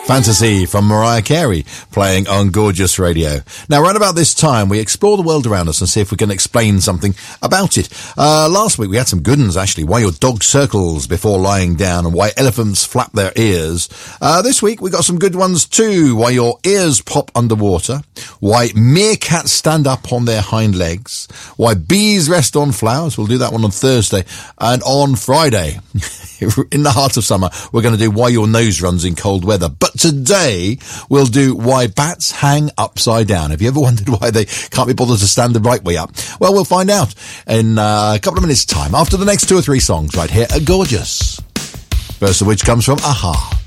Fantasy from Mariah Carey, playing on Gorgeous Radio. Now, right about this time, we explore the world around us and see if we can explain something about it. Last week, we had some good ones, actually. Why your dog circles before lying down and why elephants flap their ears. This week, we got some good ones, too. Why your ears pop underwater. Why meerkats stand up on their hind legs. Why bees rest on flowers. We'll do that one on Thursday. And on Friday, in the heart of summer, we're going to do why your nose runs in cold weather. But today, we'll do why bats hang upside down. Have you ever wondered why they can't be bothered to stand the right way up? Well, we'll find out in a couple of minutes' time, after the next 2 or 3 songs right here at Gorgeous. First of which comes from Aha.